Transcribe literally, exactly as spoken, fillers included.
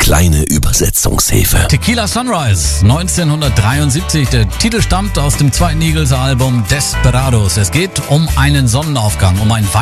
kleine Übersetzungshilfe. Tequila Sunrise, neunzehnhundertdreiundsiebzig. Der Titel stammt aus dem zweiten Eagles-Album Desperados. Es geht um einen Sonnenaufgang, um ein